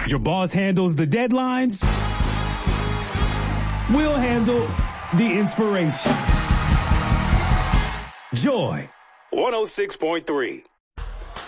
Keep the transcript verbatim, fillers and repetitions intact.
Your boss handles the deadlines. We'll handle the inspiration. Joy one oh six point three.